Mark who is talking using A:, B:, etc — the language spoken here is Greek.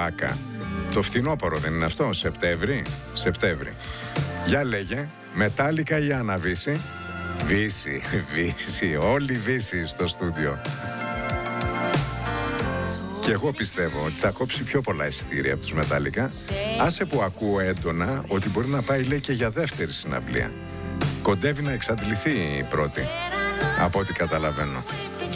A: Βάκα. Το φθινόπωρο δεν είναι αυτό, Σεπτέμβρη? Για λέγε, Μετάλικα ή Αναβύση? Βύση, όλη Βύση στο στούντιο. Και εγώ πιστεύω ότι θα κόψει πιο πολλά εισιτήρια από τους Μετάλικα. Άσε που ακούω έντονα ότι μπορεί να πάει, λέει, και για δεύτερη συναυλία. Κοντεύει να εξαντληθεί η πρώτη, από ό,τι καταλαβαίνω.